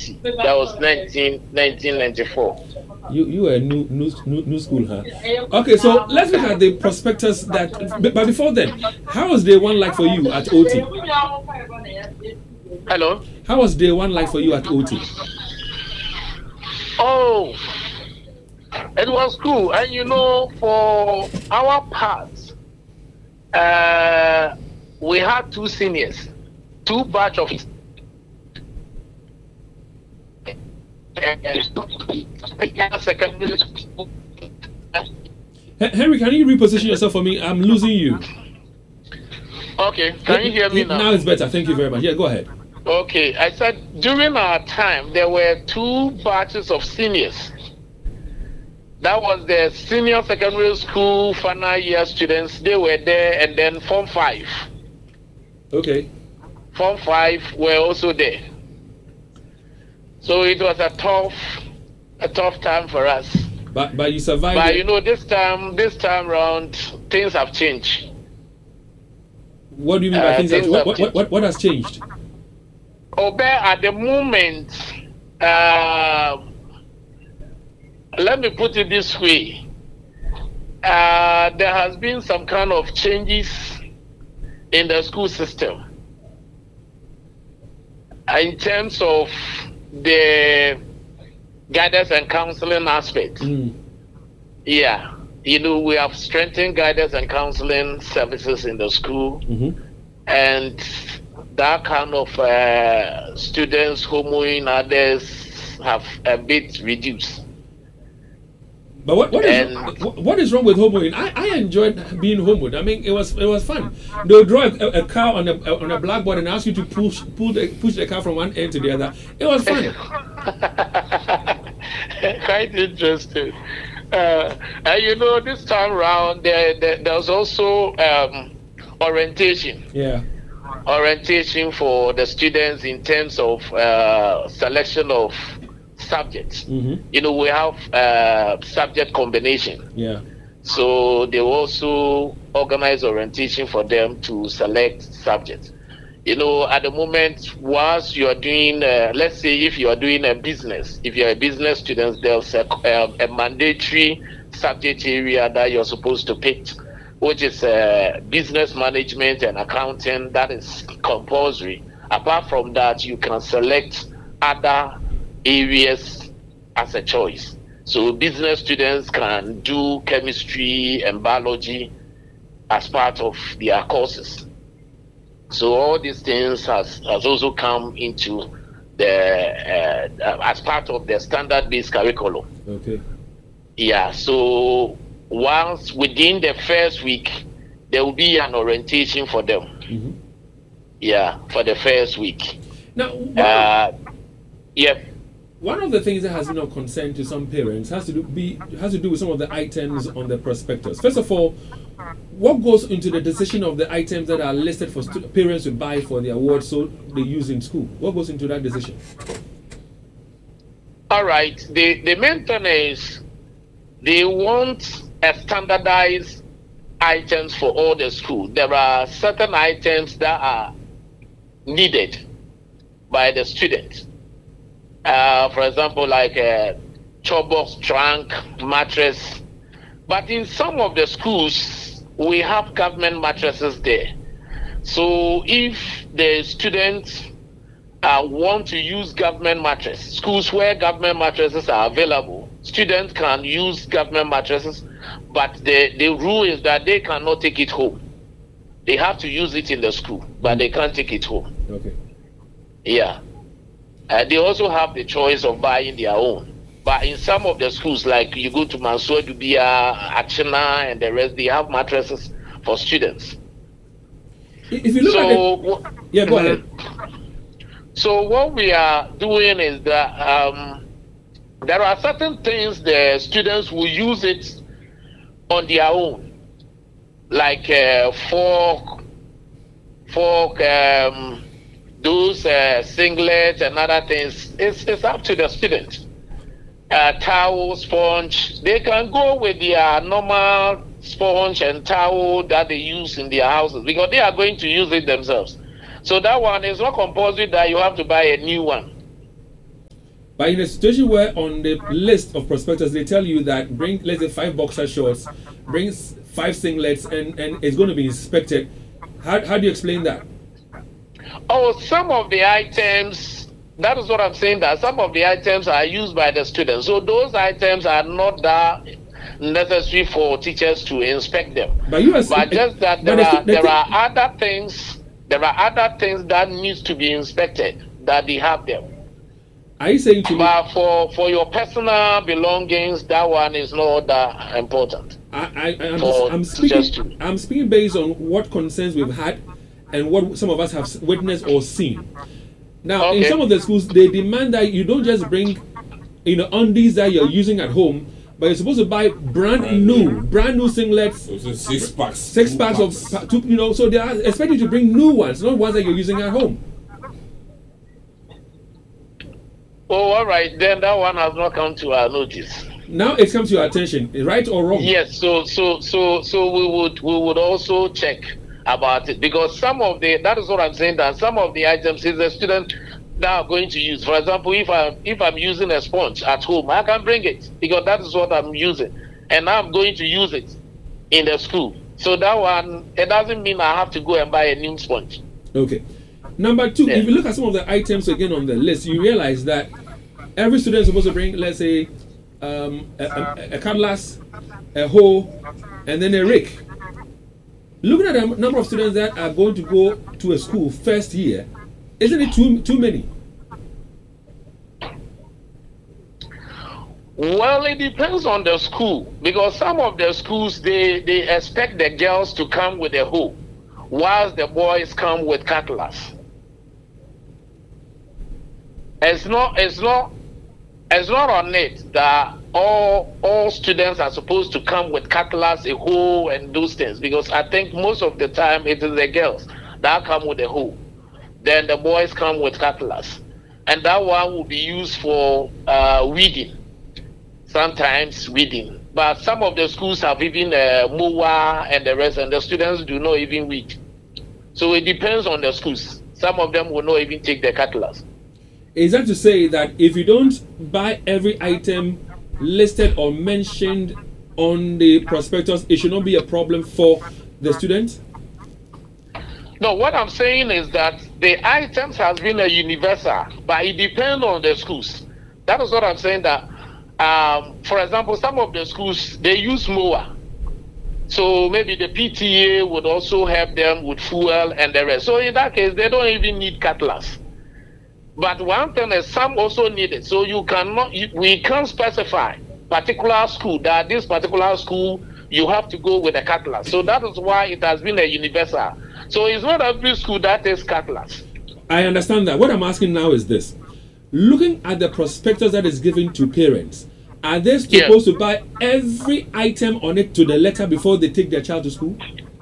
OT. That was 1994. You were new school, huh? Okay, so let's look at the prospectus that. But before then, how was day one like for you at OT? Hello. How was day one like for you at OT? Oh, it was cool, and for our part, we had two seniors, two batch of. Henry, can you reposition yourself for me? I'm losing you. Okay, can you hear me now? Now it's better. Thank you very much. Yeah, go ahead. Okay, I said during our time there were two batches of seniors. That was the senior secondary school final year students. They were there, and then Form 5. Okay. Form 5 were also there. So it was a tough time for us. But you survived. But this time round, things have changed. What do you mean by things have changed? What has changed? At the moment, let me put it this way. There has been some kind of changes in the school system in terms of the guidance and counseling aspect. Yeah. We have strengthened guidance and counseling services in the school. And that kind of students homeschooling others have a bit reduced. But what is wrong with homeschooling? I enjoyed being homeschooling. I mean, it was fun. They'll draw a car on a blackboard and ask you to push the car from one end to the other. It was fun. Quite interesting. And this time around there's also orientation. Yeah. Orientation for the students in terms of selection of subjects. We have subject combination. Yeah. So they also organize orientation for them to select subjects. At the moment, once you are doing, let's say if you are doing a business, if you're a business student, there's a mandatory subject area that you're supposed to pick, which is business management and accounting. That is compulsory. Apart from that, you can select other areas as a choice. So business students can do chemistry and biology as part of their courses. So all these things has also come into the as part of the standard-based curriculum. Okay. Yeah. So once within the first week, there will be an orientation for them. Yeah, for the first week. Now, yeah. One of the things that has been of concern to some parents has to do with some of the items on the prospectus. First of all, what goes into the decision of the items that are listed for parents to buy for the award so they use in school? What goes into that decision? All right. The main thing is they want a standardized items for all the school. There are certain items that are needed by the students. For example, like a chopbox, trunk, mattress. But in some of the schools, we have government mattresses there. So if the students want to use government mattress, schools where government mattresses are available, students can use government mattresses, but the rule is that they cannot take it home. They have to use it in the school, but they can't take it home. Okay. Yeah. They also have the choice of buying their own. But in some of the schools, like you go to Mansour Dubia, Achena, and the rest, they have mattresses for students. If you look at it... Yeah, go ahead. So what we are doing is that there are certain things the students will use it on their own, like fork, those singlets and other things. It's up to the student. Towel, sponge, they can go with their normal sponge and towel that they use in their houses because they are going to use it themselves. So that one is not compulsory that you have to buy a new one. But in a situation where on the list of prospectors they tell you that bring, let's say, 5 boxer shorts, bring 5 singlets, and it's going to be inspected, how do you explain that? Oh, some of the items, that is what I'm saying, that some of the items are used by the students. So those items are not that necessary for teachers to inspect them. But just that there are other things that needs to be inspected, that they have them. Are you saying to me? But for your personal belongings, that one is not that important. I'm speaking based on what concerns we've had and what some of us have witnessed or seen. Now, in some of the schools, they demand that you don't just bring, undies that you're using at home, but you're supposed to buy brand new singlets, 6 packs of two, so they are expecting you to bring new ones, not ones that you're using at home. Oh, all right. Then that one has not come to our notice. Now it comes to your attention, right or wrong? Yes. So we would also check about it, because that is what I'm saying, that some of the items is the student that are going to use. For example, if I'm using a sponge at home, I can bring it because that is what I'm using, and I'm going to use it in the school. So that one, it doesn't mean I have to go and buy a new sponge. Okay. Number 2, if you look at some of the items again on the list, you realize that every student is supposed to bring, let's say, a cutlass, a hoe, and then a rake. Looking at the number of students that are going to go to a school first year, isn't it too many? Well, it depends on the school, because some of the schools they expect the girls to come with a hoe, whilst the boys come with cutlass. It's not on it that all students are supposed to come with cutlass, a hoe, and those things, because I think most of the time it is the girls that come with a hoe. Then the boys come with cutlass, and that one will be used for weeding, sometimes weeding. But some of the schools have even mower and the rest, and the students do not even weed. So it depends on the schools. Some of them will not even take the cutlass. Is that to say that if you don't buy every item listed or mentioned on the prospectus, it should not be a problem for the students? No, what I'm saying is that the items has been a universal, but it depends on the schools. That is what I'm saying, that, for example, some of the schools, they use mower. So maybe the PTA would also help them with fuel and the rest. So in that case, they don't even need cutlass. But one thing is, some also need it. So we can't specify particular school, that this particular school, you have to go with a cutlass. So that is why it has been a universal. So it's not every school that is cutlass. I understand that. What I'm asking now is this. Looking at the prospectus that is given to parents, are they supposed to buy every item on it to the letter before they take their child to school?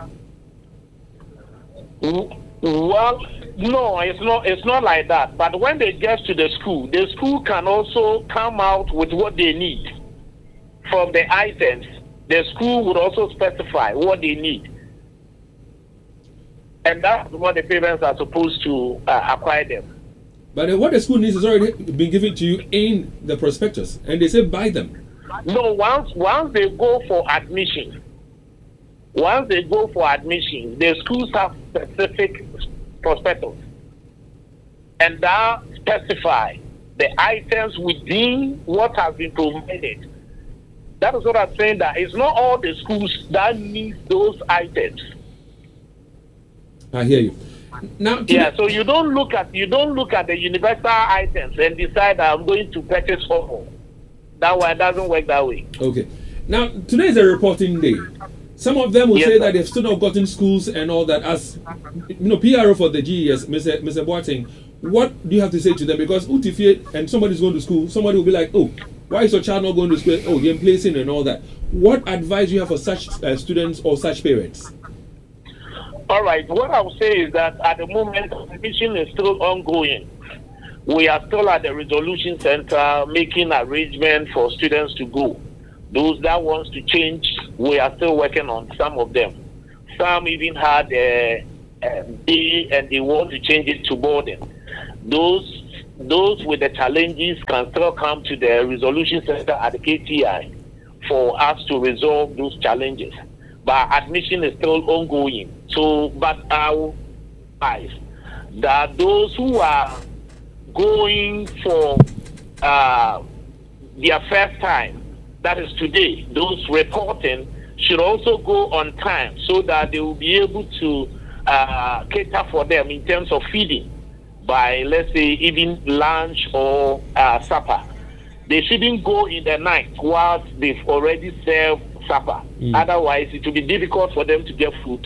Well, no, it's not like that. But when they get to the school can also come out with what they need from the items. The school would also specify what they need. And that's what the parents are supposed to acquire them. But what the school needs has already been given to you in the prospectus, and they say buy them. No, once they go for admission, the schools have specific prospectus, and that specify the items within what has been provided. That is what I'm saying, that it's not all the schools that need those items. I hear you. Now, so you don't look at the universal items and decide that I'm going to purchase all. That way, it doesn't work that way. Okay. Now, today is a reporting day. Some of them will say that they've still not gotten schools and all that. As PRO for the GES, Mr. Boateng, what do you have to say to them? Because UTFIA and somebody's going to school, somebody will be like, oh, why is your child not going to school? Oh, you're placing and all that. What advice do you have for such students or such parents? All right. What I will say is that at the moment, admission is still ongoing. We are still at the resolution center making arrangements for students to go. Those that wants to change, we are still working on some of them. Some even had a day and they want to change it to boarding. Those those with the challenges can still come to the resolution center at the KTI for us to resolve those challenges. But admission is still ongoing. So, but our advice that those who are going for their first time, that is today, those reporting should also go on time so that they will be able to cater for them in terms of feeding by, let's say, even lunch or supper. They shouldn't go in the night while they've already served supper. Otherwise, it will be difficult for them to get food.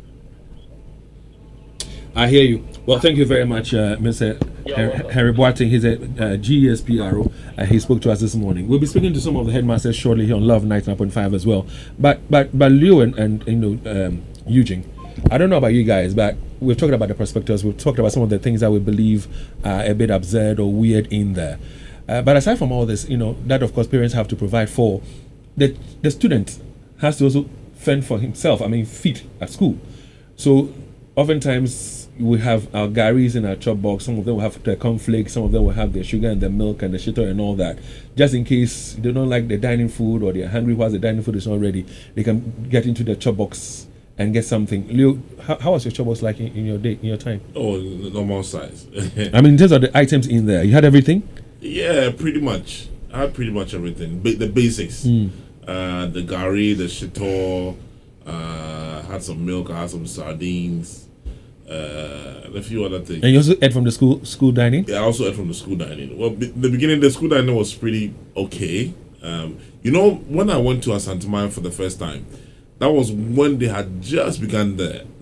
I hear you. Well, thank you very much, Mr. Harry Boateng. He's a GESPRO. He spoke to us this morning. We'll be speaking to some of the headmasters shortly here on Love 99.5 as well. But Leo and Eugene, I don't know about you guys, but we've talked about the prospectus. We've talked about some of the things that we believe are a bit absurd or weird in there. But aside from all this, that of course parents have to provide for, the student has to also fend for himself. Feed at school. So oftentimes we have our garis in our chop box. Some of them will have their cornflakes. Some of them will have their sugar and the milk and the shitter and all that. Just in case they don't like the dining food or they're hungry whilst the dining food is not ready, they can get into the chop box and get something. Leo, how was your chop box like in your time? Oh, normal size. In terms of the items in there, you had everything? Yeah, pretty much. I had pretty much everything. The basics. The gari, the shitor, had some milk, I had some sardines. And a few other things. And you also ate from the school dining? Yeah, I also ate from the school dining. Well, the beginning, the school dining was pretty okay. When I went to Asantuma for the first time, that was when they had just begun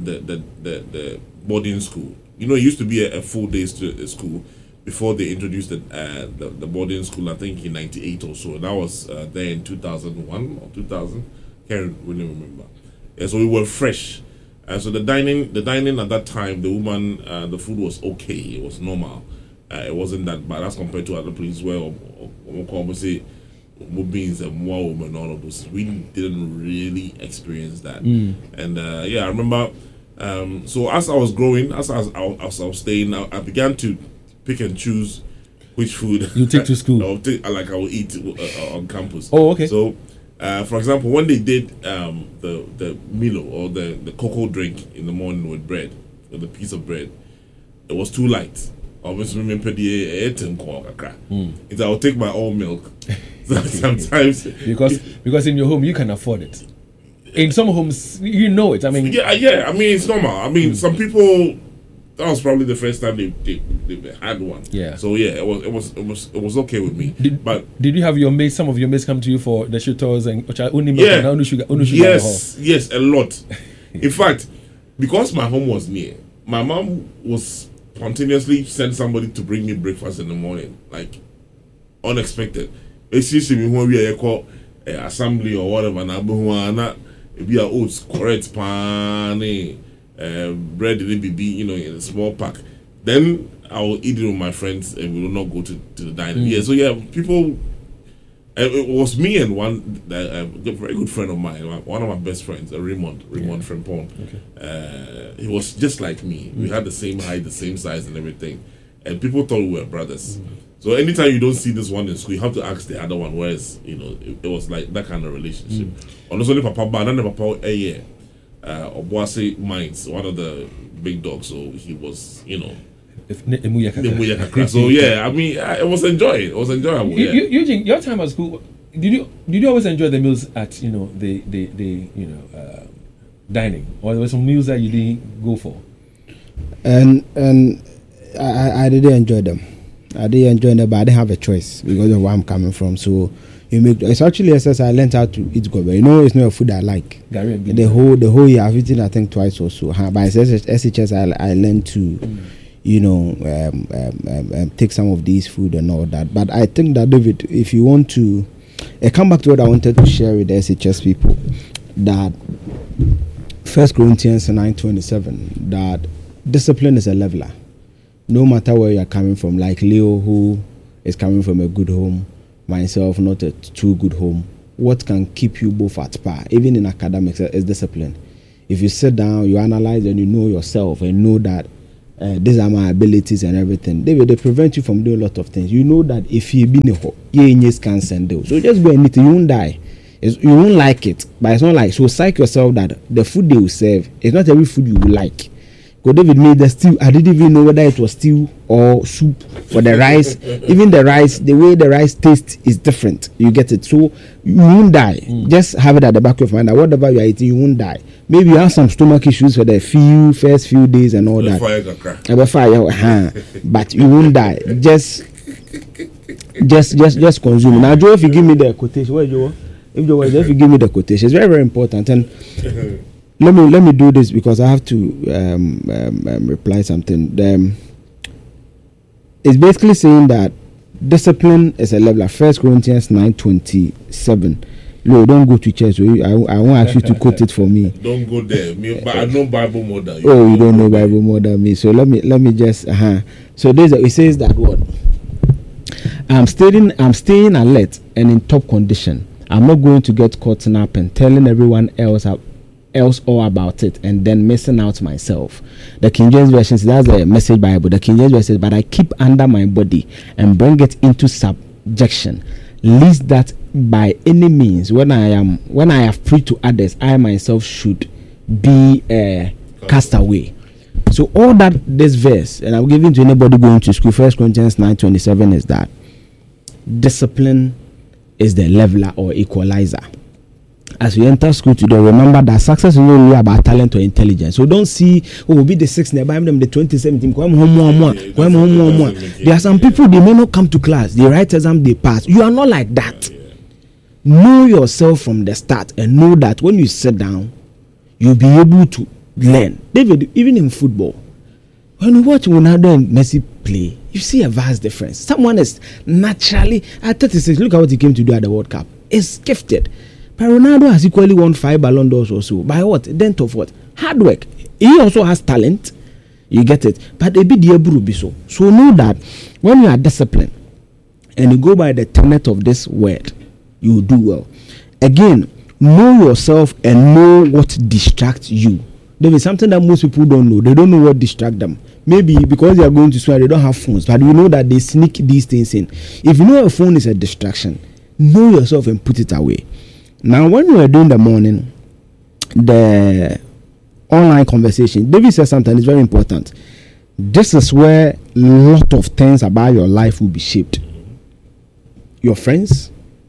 the boarding school. It used to be a full day school before they introduced the boarding school. I think in '98 or so. That was there in 2001 or 2000. Can't really remember. Yeah, so we were fresh. So the dining at that time, the food was okay. It was normal. It wasn't that bad as compared to other places where we say beans and women and all of those. We didn't really experience that. And I remember. So as I was growing, as I was staying, I began to pick and choose which food you take to school. I will eat on campus. Oh, okay. So. For example, when they did the Milo or the cocoa drink in the morning with bread, with a piece of bread, it was too light. Obviously, I'll take my own milk. Sometimes because in your home you can afford it. In some homes, it. Yeah. It's normal. Some people. That was probably the first time they had one. Yeah. So yeah, it was okay with me. Did you have some of your mates come to you for the shitters and only milk and only sugar? Yes, a lot. In fact, because my home was near, my mom was spontaneously sent somebody to bring me breakfast in the morning, like unexpected. It's usually when we are called assembly or whatever. Na be a oats correct pan. Bread in BB, in a small pack. Then I will eat it with my friends and we will not go to the dining. Yeah, so people. It was me and one a very good friend of mine, one of my best friends, Raymond Frempong. Okay. He was just like me. We had the same height, the same size, and everything. And people thought we were brothers. So anytime you don't see this one in school, you have to ask the other one. Whereas it was like that kind of relationship. Honestly, Papa, but I Papa a year. Obuasi Mines, one of the big dogs, so he was, So yeah, it was enjoyable. It was enjoyable. Eugene, your time at school, did you always enjoy the meals at the dining, or there were some meals that you didn't go for? And I didn't enjoy them. But I didn't have a choice because of where I'm coming from. So it's actually I learned how to eat gobe. It's not a food I like. The whole year I've eaten I think twice or so. By SHS I learned to take some of these food and all that. But I think that David, if you want to come back to what I wanted to share with the SHS people, that 1 Corinthians 9:27, that discipline is a leveler. No matter where you're coming from, like Leo, who is coming from a good home, myself, not a too good home, what can keep you both at par, even in academics, is discipline. If you sit down, you analyze and you know yourself and know that these are my abilities and everything. They prevent you from doing a lot of things. You know that if you be in a can send those. So just go and eat it, you won't die. You won't like it, but it's not like, so psych yourself that the food they will serve is not every food you will like. Because David made the stew, I didn't even know whether it was stew or soup for the rice. Even the rice, the way the rice tastes is different. You get it. So you won't die. Just have it at the back of your mind that whatever you are eating, you won't die. Maybe you have some stomach issues for the first few days and all that. But you won't die. Just consume. Now, Joe, if you give me the quotation, where Joe? If you give me the quotation, it's very, very important. And let me do this because I have to reply something. It's basically saying that discipline is a leveler. 1 Corinthians 9:27. No, don't go to church. So I won't ask you to quote it for me. Don't go there. But I know Bible more than you. Oh, you don't know Bible more than me. So let me just So it says that what? I'm staying alert and in top condition. I'm not going to get caught up and telling everyone else all about it and then missing out myself. The King James Version says that's a Message Bible. The King James Version says, but I keep under my body and bring it into subjection, lest that by any means when I have preached to others, I myself should be a castaway. So all that this verse, and I'm giving to anybody going to school, 1 Corinthians 9:27 is that discipline is the leveler or equalizer. As we enter school today, remember that success is not only about talent or intelligence. So don't see, we'll be the 6th, nearby them the 2017. There are some people, they may not come to class, they write exam, they pass. You are not like that. Know yourself from the start and know that when you sit down, you'll be able to learn. David, even in football, when you watch Ronaldo and Messi play, you see a vast difference. Someone is naturally at 36. Look at what he came to do at the World Cup. It's gifted. But Ronaldo has equally won 5 Ballon d'Ors or so. By what? Dent of what? Hard work. He also has talent. You get it. But they be the Ebru so. So know that when you are disciplined and you go by the tenet of this word, you will do well. Again, know yourself and know what distracts you. There is something that most people don't know. They don't know what distracts them. Maybe because they are going to school, they don't have phones, but you know that they sneak these things in. If you know a phone is a distraction, know yourself and put it away. Now, when you are doing the morning, the online conversation, David says something is very important. This is where a lot of things about your life will be shaped. Your friends,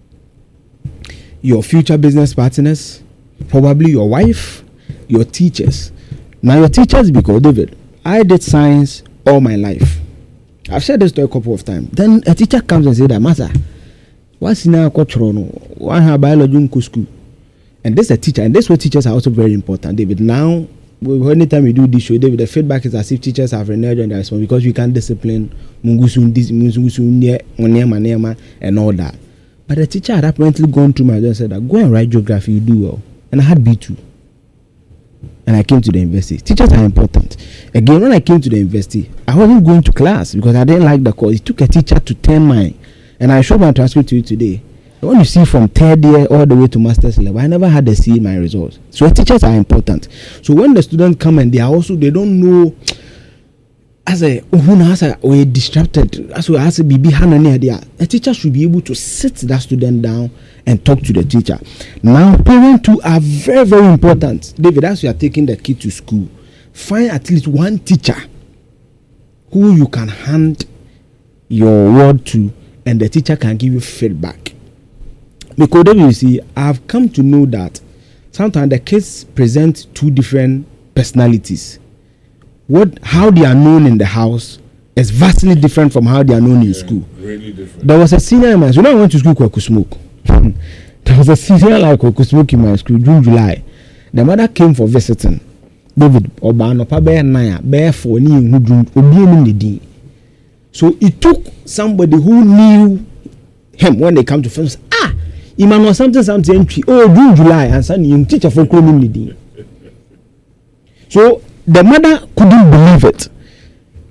your future business partners, probably your wife, your teachers. Now, your teachers, because David, I did science all my life. I've said this to a couple of times. Then a teacher comes and says that, Master, what's in our culture? Why have biology in school? And this is a teacher, and this is where teachers are also very important, David. Now, anytime we do this show, David, the feedback is as if teachers have reneged on their response because we can't discipline and all that. But the teacher had apparently gone through my and said that go and write geography, you do well. And I had B2. And I came to the university. Teachers are important. Again, when I came to the university, I wasn't going to class because I didn't like the course. It took a teacher to turn mine. And I showed my transcript to you today. When you see from 3rd year all the way to master's level, I never had a C in my results. So teachers are important. So when the students come and they don't know as a distracted, as a BB Hanania, a teacher should be able to sit that student down and talk to the teacher. Now, parents too are very, very important. David, as you are taking the kid to school, find at least one teacher who you can hand your word to and the teacher can give you feedback. Because you see, I've come to know that sometimes the kids present 2 different personalities. How they are known in the house is vastly different from how they are known in school. Really different. There was a senior man. I went to school called Kusmoke. There was a senior like Kusmoke in my school June, July. The mother came for visiting. David Obano Pabe Naya bear for ni. So it took somebody who knew him when they come to first. Emmanuel something entry. Oh, June, July, and son, you teacher for Chroming. So the mother couldn't believe it.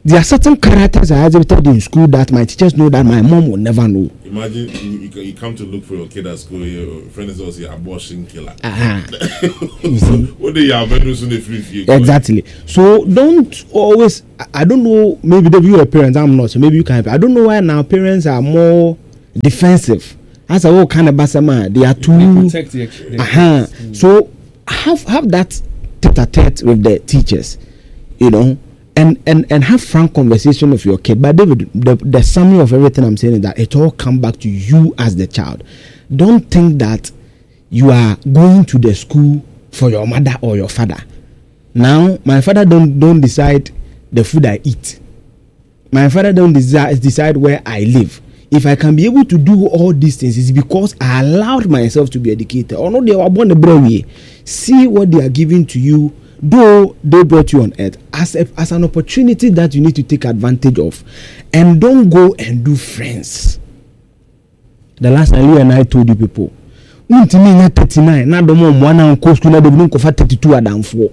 There are certain characters I exhibited in school that my teachers know that my mom will never know. Imagine you come to look for your kid at school, your friend is also an abortion killer. You see? What they are free. Exactly. So don't always, I don't know, maybe you are parents, I'm not, so maybe you can help. I don't know why now parents are more defensive. As a whole kind of basama, they are too protect the So have that tete-a-tete with the teachers, you know, and have frank conversation with your kid. But David, the summary of everything I'm saying is that it all come back to you as the child. Don't think that you are going to the school for your mother or your father. Now, my father don't decide the food I eat. My father don't decide where I live. If I can be able to do all these things, it's because I allowed myself to be educated. Or not, they were born the brain. See what they are giving to you, though they brought you on earth, as an opportunity that you need to take advantage of. And don't go and do friends. The last time you and I told you people, 39, now the mom one and cost to the room for 32 and 4.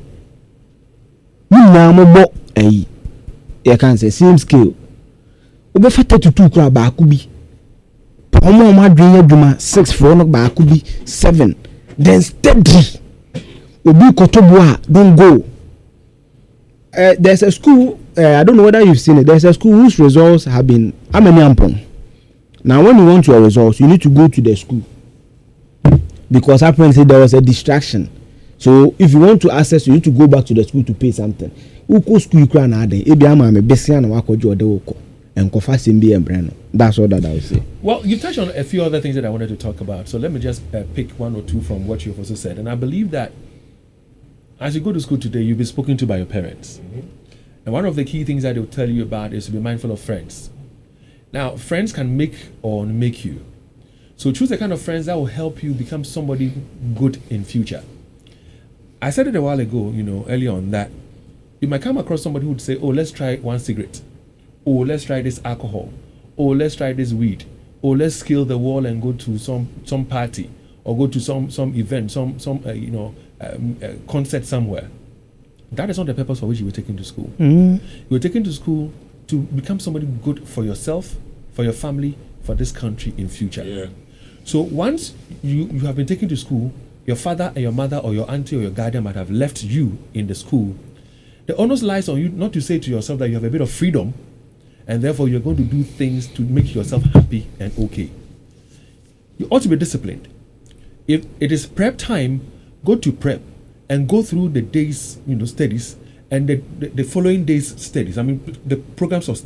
You can say same scale. Over 32 crab bakubi. Pomo ma dream duma 6 for no bakubi 7. Then steady. Obi kotobua don't go. There's a school, I don't know whether you've seen it. There's a school whose results have been Ameniampon. Now when you want your results, you need to go to the school. Because apparently there was a distraction. So if you want to access, you need to go back to the school to pay something. Uko school kran ade ebi ama me besia na wakojo de uko. That's all that I would say. Well, you've touched on a few other things that I wanted to talk about. So let me just pick one or two from what you've also said. And I believe that as you go to school today, you'll be spoken to by your parents. Mm-hmm. And one of the key things that they'll tell you about is to be mindful of friends. Now, friends can make or make you. So choose the kind of friends that will help you become somebody good in future. I said it a while ago, earlier on, that you might come across somebody who would say, oh, let's try one cigarette. Oh, let's try this alcohol. Oh, let's try this weed. Oh, let's scale the wall and go to some party or go to some event, some concert somewhere. That is not the purpose for which you were taken to school. Mm-hmm. You were taken to school to become somebody good for yourself, for your family, for this country in future. Yeah. So once you have been taken to school, your father and your mother or your auntie or your guardian might have left you in the school. The onus lies on you not to say to yourself that you have a bit of freedom and therefore you're going to do things to make yourself happy and okay. You ought to be disciplined. If it is prep time, go to prep and go through the day's studies and the following day's studies. I mean, the programs of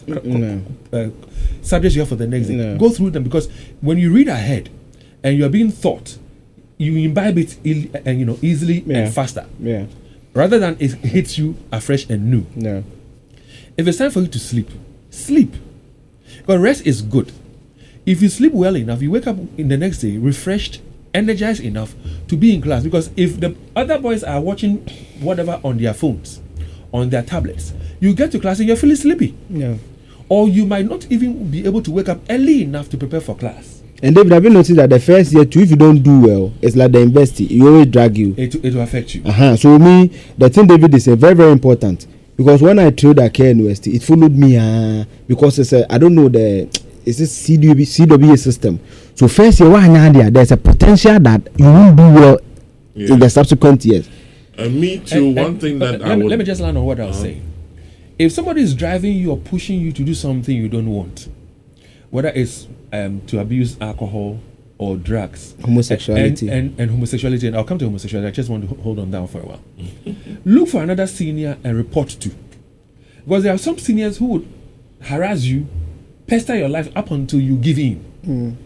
subjects you have for the next day. Go through them, because when you read ahead and you are being taught, you imbibe it easily and faster. Yeah. Rather than it hits you afresh and new. Yeah. If it's time for you to sleep, sleep. But rest is good. If you sleep well enough, you wake up in the next day refreshed, energized enough to be in class. Because if the other boys are watching whatever on their phones, on their tablets, you get to class and you're feeling sleepy. Yeah. Or you might not even be able to wake up early enough to prepare for class. And David, have you noticed that the first year too, if you don't do well, it's like the university, it always drag you. It will affect you. So the thing, David, is very, very important. Because when I trained at Care University, it followed me because it's I don't know it's this CWA system. So first year, there's a potential that you won't do well in the subsequent years. And me too. One thing that let me just land on what I was saying. If somebody is driving you or pushing you to do something you don't want, whether it's to abuse alcohol or drugs, homosexuality, and homosexuality, and I'll come to homosexuality. I just want to hold on down for a while. Look for another senior and report to, because there are some seniors who would harass you, pester your life up until you give in.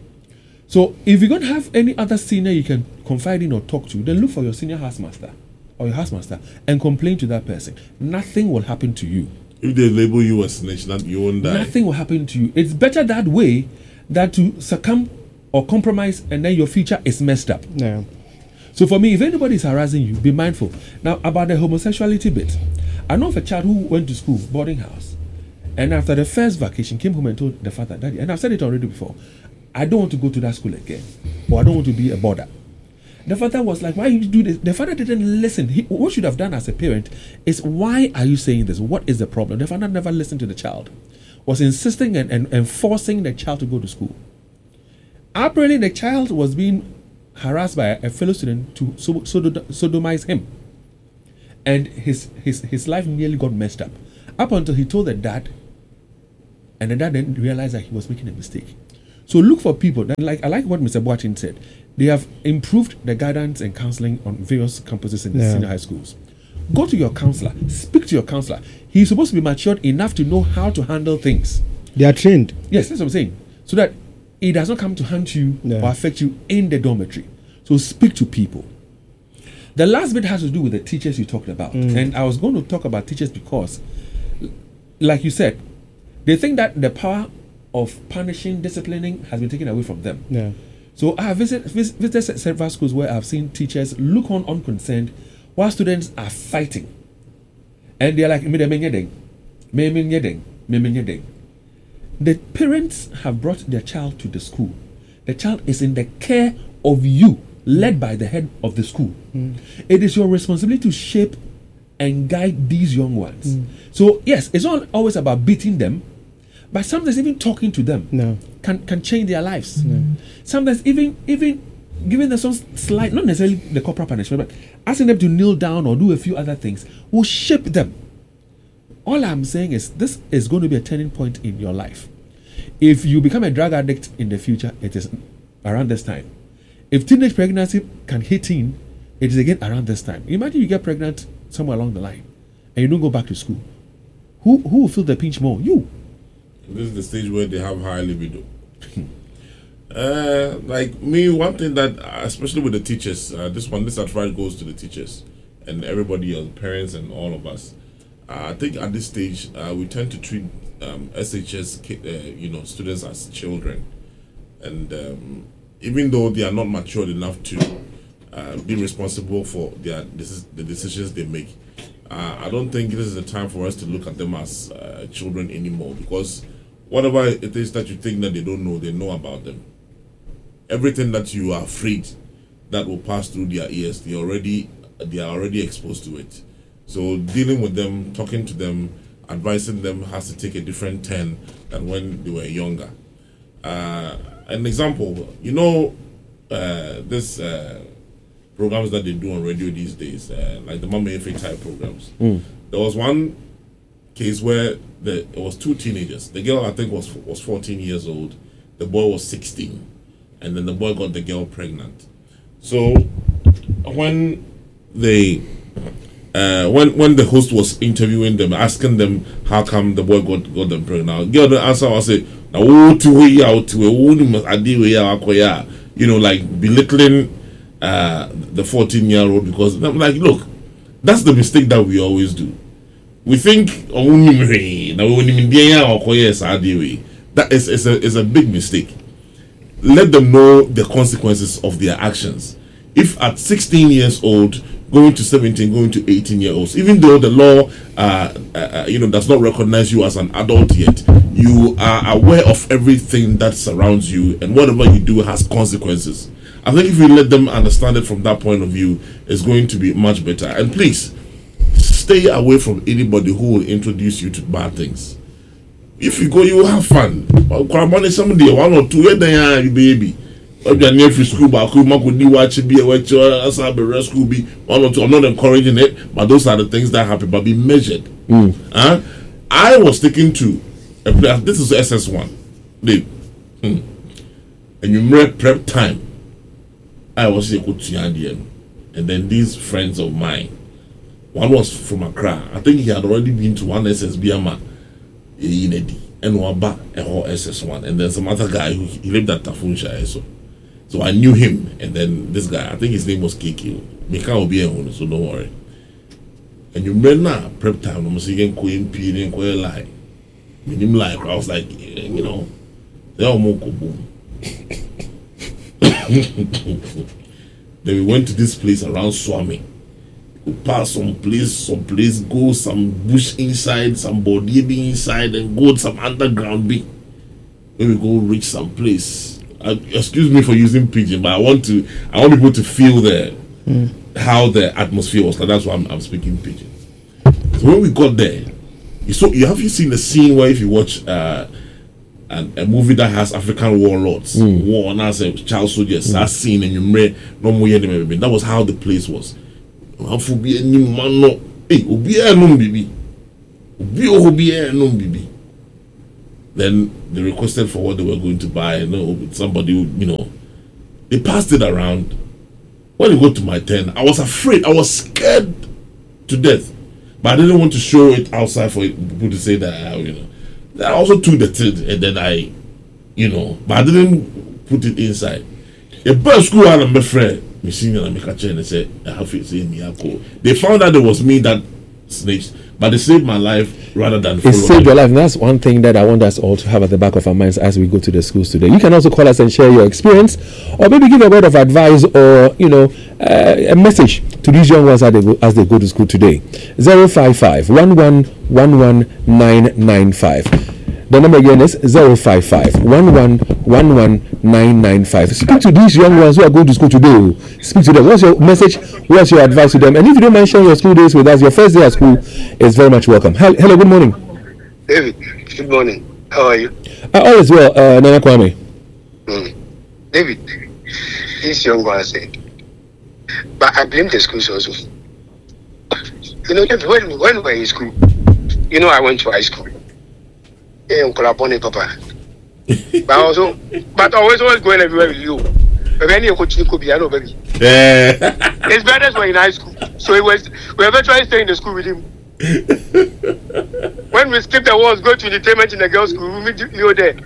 So if you don't have any other senior you can confide in or talk to, then look for your senior housemaster or your housemaster and complain to that person. Nothing will happen to you. If they label you a snitch, you won't die. Nothing will happen to you. It's better that way than to succumb or compromise and then your future is messed up. Yeah. So for me, if anybody is harassing you, be mindful. Now, about the homosexuality bit, I know of a child who went to school, boarding house, and after the first vacation, came home and told the father, Daddy, and I've said it already before, I don't want to go to that school again, or I don't want to be a boarder. The father was like, why you do this? The father didn't listen. What should have done as a parent is, why are you saying this? What is the problem? The father never listened to the child. Was insisting and forcing the child to go to school. Apparently, the child was being harassed by a fellow student to sodomize him. And his life nearly got messed up. Up until he told the dad, and the dad then realized that he was making a mistake. So look for people that, like, I like what Mr. Boateng said. They have improved the guidance and counseling on various campuses in the senior high schools. Go to your counselor, speak to your counselor. He's supposed to be matured enough to know how to handle things. They are trained. Yes, that's what I'm saying. So that it does not come to haunt you or affect you in the dormitory. So speak to people. The last bit has to do with the teachers you talked about. And I was going to talk about teachers because, like you said, they think that the power of punishing, disciplining has been taken away from them. Yeah. So I have visited several schools where I've seen teachers look on unconcerned while students are fighting. And they're like, the parents have brought their child to the school. The child is in the care of you, led by the head of the school. It is your responsibility to shape and guide these young ones. So yes, it's not always about beating them, but sometimes even talking to them can change their lives. Sometimes even giving them some slight, not necessarily the corporal punishment, but asking them to kneel down or do a few other things will shape them. All I'm saying is, this is going to be a turning point in your life. If you become a drug addict in the future, it is around this time. If teenage pregnancy can hit in, it is again around this time. Imagine you get pregnant somewhere along the line and you don't go back to school. Who will feel the pinch more? You. This is the stage where they have high libido. Like me, one thing that, especially with the teachers, this advice goes to the teachers and everybody else, parents and all of us. I think at this stage, we tend to treat SHS, students as children, and even though they are not matured enough to be responsible for the decisions they make, I don't think this is the time for us to look at them as children anymore, because whatever it is that you think that they don't know, they know about them. Everything that you are afraid that will pass through their ears, they are already exposed to it. So dealing with them, talking to them, advising them has to take a different turn than when they were younger. An example, this programs that they do on radio these days, like the Mama Efe type programs. There was one case where it was two teenagers. The girl, I think, was 14 years old. The boy was 16. And then the boy got the girl pregnant. So when when the host was interviewing them, asking them how come the boy got them pregnant, girl, the answer was say, like belittling the 14-year-old, because I'm like, look, that's the mistake that we always do. We think that is a big mistake. Let them know the consequences of their actions. If at 16 years old, going to 17, going to 18 years old, even though the law does not recognize you as an adult yet, you are aware of everything that surrounds you, and whatever you do has consequences. I think if you let them understand it from that point of view, it's going to be much better. And please, stay away from anybody who will introduce you to bad things. If you go, you will have fun. Someday, 1 or 2 years, baby. If you're near school, but I'm not encouraging it, but those are the things that happen. But be measured. I was taken to a place. This is SS1. And you read prep time. I was here with Tiandian, and then these friends of mine. One was from Accra. I think he had already been to one SSBMA. And one back a whole SS1, and then some other guy who he lived at Tafunsha. So I knew him, and then this guy, I think his name was Kiki. Mika will be a home, so don't worry. And you remember prep time, I'm saying Queen P and Queen Lie. Him like I was like, they all more boom. Then we went to this place around Swami. Pass some place, go some bush inside, some body inside, and go some underground bit. When we go reach some place, excuse me for using pidgin, but I want people to feel how the atmosphere was. Like, that's why I'm speaking pidgin. So when we got there, have you seen the scene where if you watch a movie that has African warlords, war and as a child soldiers, that scene and you may no more hear them everything. That was how the place was. Then they requested for what they were going to buy. Somebody, they passed it around. When it got to my turn, I was afraid. I was scared to death. But I didn't want to show it outside for people to say that, I also took the tin and then but I didn't put it inside. A bird school had a friend, machine and I and they said, I have it in me. They found out it was me that snitched, but they saved my life rather than it saved your life. And that's one thing that I want us all to have at the back of our minds as we go to the schools today. You can also call us and share your experience, or maybe give a word of advice, or a message to these young ones as they go to school today. 055 1111995. The number again is 055 1111995. Speak to these young ones who are going to school today. Speak to them. What's your message? What's your advice to them? And if you don't mind sharing your school days with us, your first day at school is very much welcome. Hello, good morning. David, good morning. How are you? All is well, Nana Kwame. David, this young one said, but I blame the schools also. David, when we were in school, I went to high school. Papa. But always going everywhere with you. But when you could be, I know, baby. His brothers were in high school, so we eventually staying in the school with him. When we skip the walls, go to entertainment in the girls' school, we meet you there.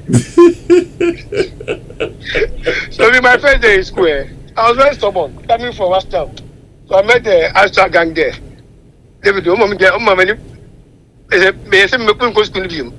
So in my first day in school, I was very stubborn, coming from Western. So I met the Astra gang there. David, they said, me couldn't go to school with him.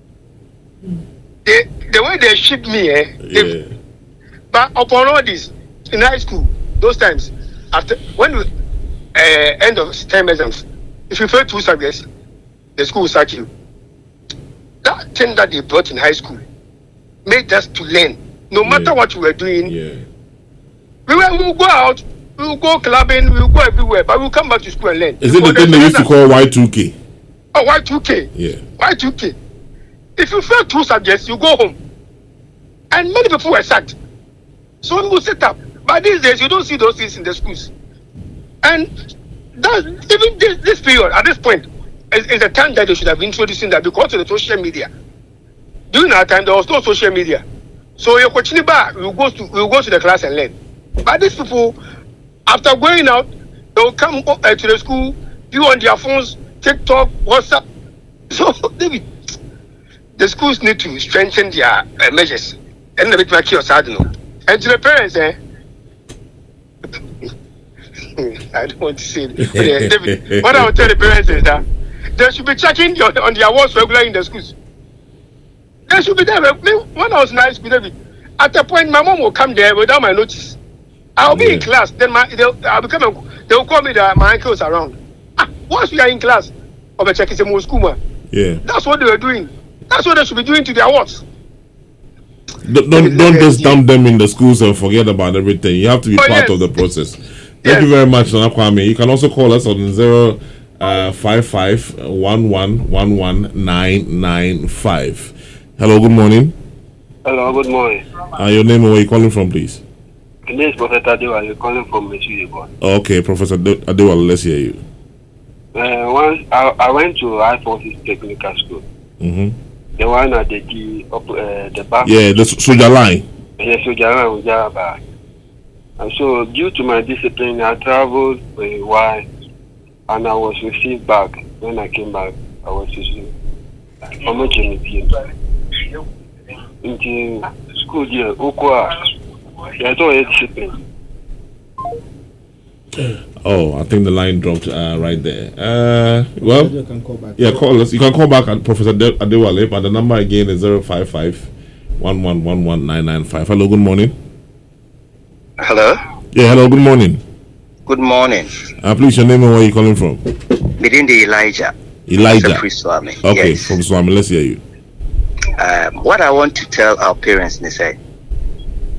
The way they shipped me, but upon all this, in high school, those times, when we end of term exams, if you fail 2 subjects, the school will sack you. That thing that they brought in high school made us to learn. No matter what we were doing, we will go out, we will go clubbing, we will go everywhere, but we will come back to school and learn. Is it the thing they used to call Y2K? Oh, Y2K. Yeah. Y2K. If you fail 2 subjects, you go home. And many people were sacked. So we will set up. But these days, you don't see those things in the schools. And even this period, at this point, is the time that they should have been introducing that because of the social media. During our time, there was no social media. So you're continuing back, we'll go to the class and learn. But these people, after going out, they will come to the school, view on their phones, TikTok, WhatsApp. So, David, the schools need to strengthen their measures. And the bit my kids are and to the parents, I don't want to say it. David, what I will tell the parents is that they should be checking on their walls regularly in the schools. They should be there. When I was in high school, David, at a point, my mom will come there without my notice. I'll be in class. Then they will call me that my uncle is around. Once we are in class, I'll be checking some more school, man. Yeah. That's what they were doing. That's what they should be doing to their wards. Don't just dump them in the schools and forget about everything. You have to be part of the process. Thank you very much, Nana Kwame. You can also call us on 055 1111995. Hello, good morning. Hello, good morning. Your name and where you calling from, please? My name is Professor Adewa. You're calling from Meshuye. Okay, Professor Adewa, let's hear you. Once I went to Air Forces Technical School. Mm-hmm. The one at the back. Yeah, the soldier line. Yeah, soldier line with Java. And so, due to my discipline, I traveled for a while, and I was received back. When I came back, I was received. How much in the into school year, there's no discipline. Oh, I think the line dropped right there. Well, you can call back. Yeah, call us. You can call back at Professor Adewale, but the number again is 055 1111995. Hello, good morning. Hello? Yeah, hello, good morning. Good morning. Please, your name and where are you calling from? Within the Elijah. Okay, yes. From Swami, let's hear you. What I want to tell our parents, they say,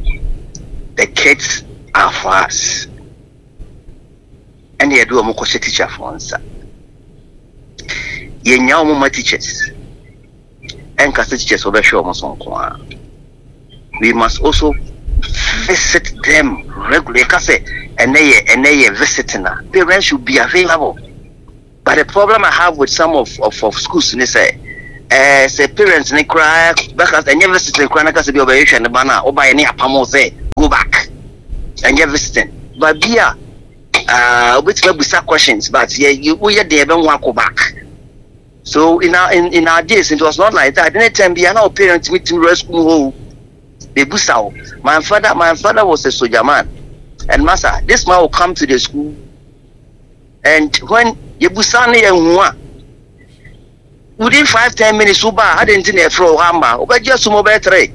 kids are for us. And you do a mokoshe teacher for answer. You know my teachers. And cast teachers over show we must also visit them regularly. And they visiting. Parents should be available. But the problem I have with some of schools, they say parents they cry because they never visit the cry because be operation the banner or by any apamo say go back and you're visiting. But beer which will be questions, but yeah, we are there don't want to go back. So in our days it was not like that. Anytime be our parents meet to rescue they boost out. My father was a soldier man. And master, this man will come to the school and when you busani and one within 5-10 minutes, Uber had internet for Hamba, but just mobile tray.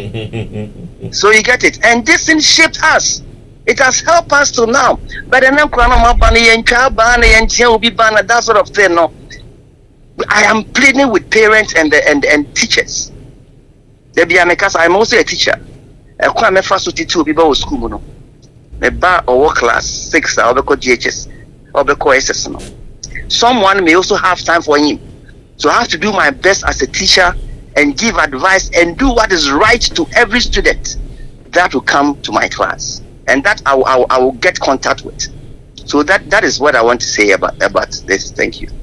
So you get it, and this thing shaped us. It has helped us to now. But then I'm crying about Bani and Chabani and Chen Bana, that sort of thing. No, I am pleading with parents and teachers. They be I'm also a teacher. I come first to 2 people with school. No, the bar or class 6 or because GHS or because SS. No, someone may also have time for him. So I have to do my best as a teacher and give advice and do what is right to every student that will come to my class, and that I will get contact with. So that is what I want to say about this. Thank you.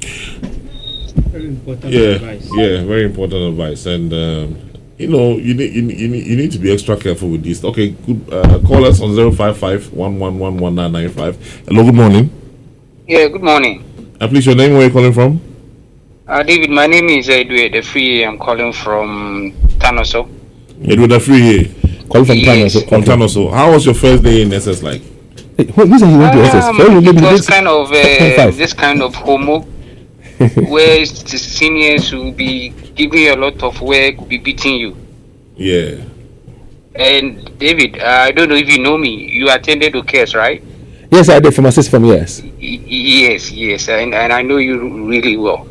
Very important advice. Yeah, very important advice, and you need to be extra careful with this. Okay, good. Call us on 055-1111-995. Hello, good morning. Yeah, good morning. Please, your name, where are you calling from? David, my name is Edward the Free. I'm calling from Tanoso. Edward the Free. Calling from Tanoso. From Tanoso. How was your first day in SS like? Hey, what reason you went to SS? It was kind of this kind of homo, where the seniors will be giving you a lot of work, will be beating you. Yeah. And David, I don't know if you know me. You attended OKS, right? Yes, I did from assist from yes. Yes, and I know you really well.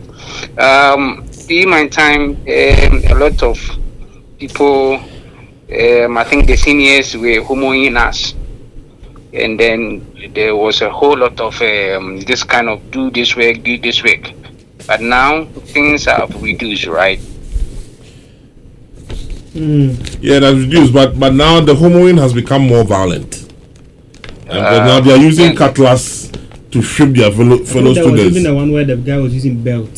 In my time, a lot of people, I think the seniors were homoing us, and then there was a whole lot of this kind of do this work. But now things have reduced, right? Yeah, that's reduced, but now the homoing has become more violent. Now they are using cutlass to strip their fellow students. There was even the one where the guy was using belts,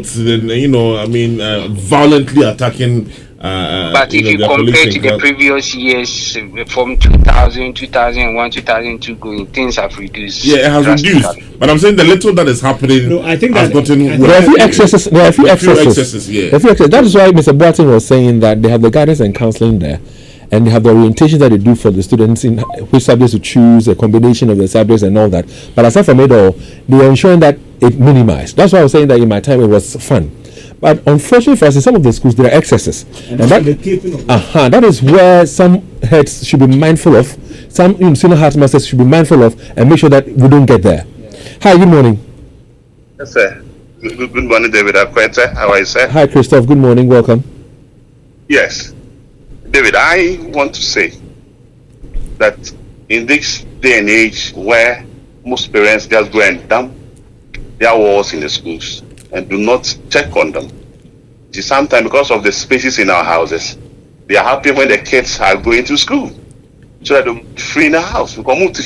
violently attacking. But if you compare to the previous years, from 2000, 2001, 2002 going, things have reduced. Yeah, it has reduced. But I'm saying the little that is happening I think has gotten worse. There are a few excesses. There are a few excesses, yeah. That is why Mr. Boateng was saying that they have the guidance and counseling there, and they have the orientation that they do for the students in which subjects to choose, a combination of the subjects and all that. But aside from it all, they are ensuring that it minimized. That's why I was saying that in my time it was fun. But unfortunately for us, in some of the schools, there are excesses. And that is where some heads should be mindful of, some senior headmasters should be mindful of, and make sure that we don't get there. Hi, good morning. Yes, sir. Good morning, David Akwete. How are you, sir? Hi, Christoph. Good morning. Welcome. Yes. David, I want to say that in this day and age where most parents just go and dump their walls in the schools and do not check on them, sometimes because of the spaces in our houses, they are happy when the kids are going to school so that they're free in the house.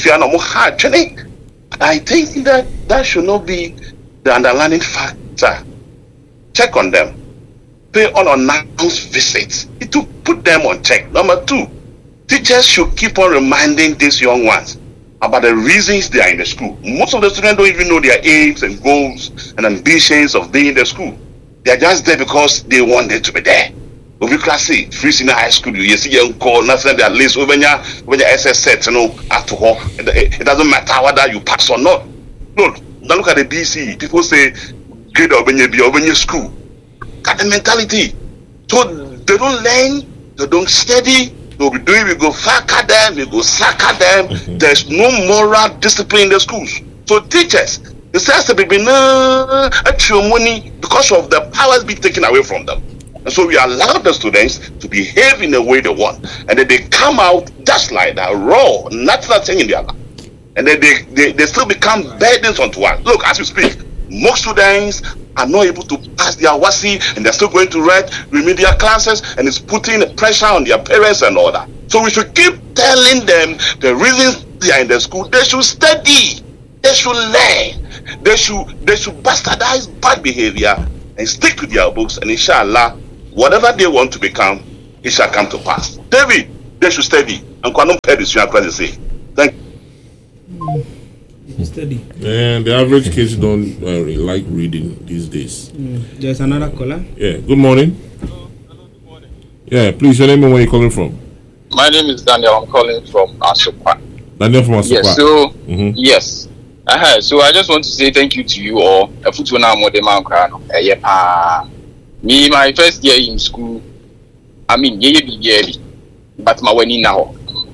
I think that should not be the underlying factor. Check on them. Pay unannounced visits. It will put them on check. Number 2, teachers should keep on reminding these young ones about the reasons they are in the school. Most of the students don't even know their aims and goals and ambitions of being in the school. They are just there because they want them to be there. Over class C, free senior high school, you see young call, nothing at least when your SS set, after all, it doesn't matter whether you pass or not. No, look at the BC. People say grade or when you school. Got the mentality. So they don't learn, they don't study. We go fuck at them, we go sack at them. There's no moral discipline in the schools. So teachers, it has to be extra money because of the powers being taken away from them. And so we allow the students to behave in the way they want. And then they come out just like that, raw, nothing in their life. And then they still become burdens onto us. Look, as we speak, most students are not able to pass their WASI, and they're still going to write remedial classes, and it's putting pressure on their parents and all that. So we should keep telling them the reasons they are in the school. They should study, they should learn, they should bastardize bad behavior and stick to their books, and inshallah, whatever they want to become, it shall come to pass. David, they should study. And thank you. Study. And the average kids don't really like reading these days. There's another caller. Yeah. Good morning. Hello, good morning. Yeah, please, your name and where you're calling from. My name is Daniel. I'm calling from Asokwa. Daniel from Asokwa. Yes. So yes. So I just want to say thank you to you all. Me, my first year in school, I mean, but my wedding now.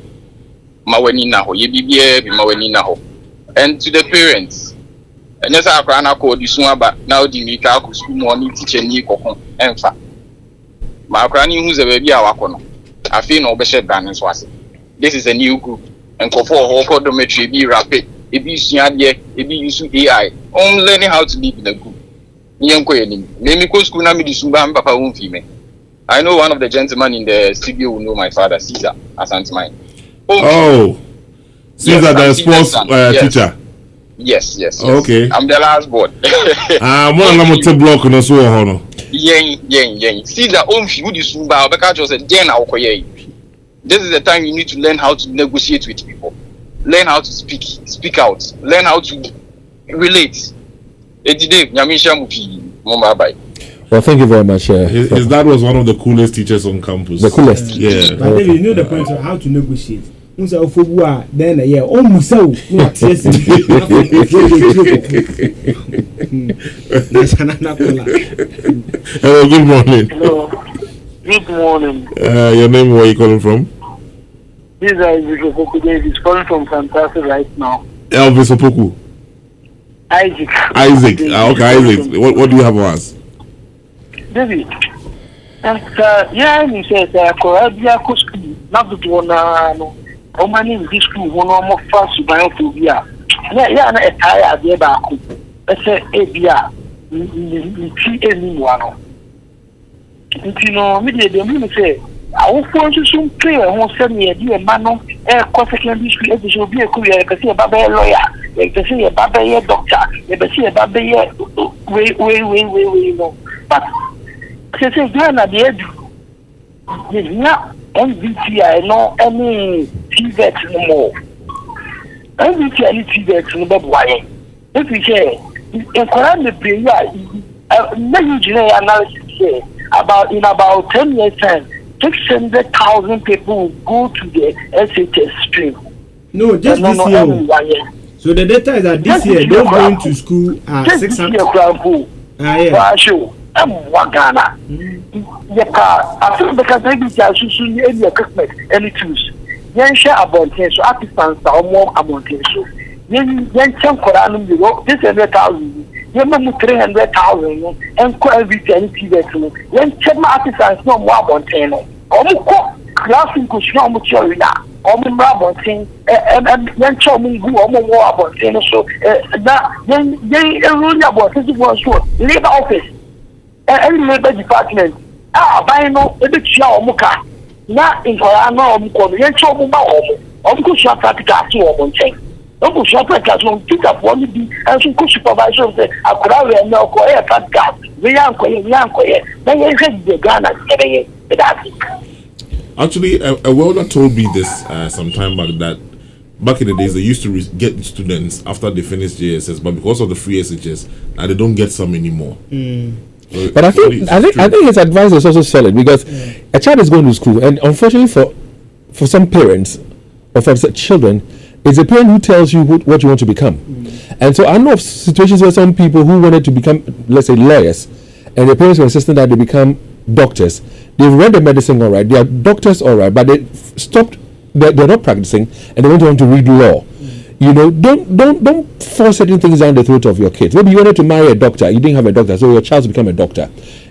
And to the parents, and yes, I ran a code this one, but now the Mika school morning teacher Nico and fa. My granny who's a baby, our corner. I feel no better than was. This is a new group, and for odometry be rapid, it be Siadia, it be using AI, only learning how to live in a group. Young Queen, maybe go school, Nami Sumba, Papa won't female. I know one of the gentlemen in the studio who know my father, Caesar, as aunt mine. Oh. Caesar, the sports teacher. Yes. Okay. I'm the last board. I'm going to block on us. Yen. Caesar, who is Sumba, because said, this is the time you need to learn how to negotiate with people, learn how to speak out, learn how to relate. Well, thank you very much. His dad was one of the coolest teachers on campus. The coolest? Yeah. But then you know the point of how to negotiate. Then that's another caller. Hello, good morning. Hello. Good morning. Your name, where are you calling from? This is Isaac Opoku. He's calling from Fantastic right now. Elvis Opoku. Isaac. Okay, Isaac. What do you have for us? David. And he says, Corabia Cosby, not the one. How many in this school one more fast to buy to be a tire there back? Let's say ABR. Anyone. You know, media say, I will want to soon play a whole 7 year dear man, secondary school, it should be a career, because see a Baba lawyer, like to see a Baba doctor, like to see a Baba way, no. But, I say, Ghana, the edge, not MVTI, no any TVET no more. MVTI, any TVET no more. Why? If we say, in Quran, the prayer, no analysis here. In about 10 years' time, 600,000 people will go to the SHS stream. No, just this year. So the data is that this year, those going to school are 600. Yeah. I'm Wagana. I feel because maybe they are using any equipment, any tools. Yan share about so artisans are more about so. Yan chunk Koranum, you know, this 100,000. Yan 300,000 and quite every day to yan check my artisans no more about 10. Classing could show much or about 10 and yan show me who are more about 10 so that yan rule about 51 so labor office. Any labor department, buy no, a bit show muka. Not in Corano, yan show me about could shop practical to one thing. Don't shop practical, pick up one be and some could supervisor say, I could have no quiet practical. We are quiet, then you said the Ghana. Actually, a welder told me this some time back that back in the days they used to get students after they finished JSS, but because of the free SHS, they don't get some anymore. But I think his advice is also solid because a child is going to school, and unfortunately for some parents or for children, it's a parent who tells you what you want to become. And so I know of situations where some people who wanted to become, let's say, lawyers, and the parents were insisting that they become doctors. They've read the medicine all right, they are doctors all right, but they stopped. They're not practicing, and they want to read law. You know, don't force certain things down the throat of your kids. Maybe you wanted to marry a doctor, you didn't have a doctor, so your child become a doctor.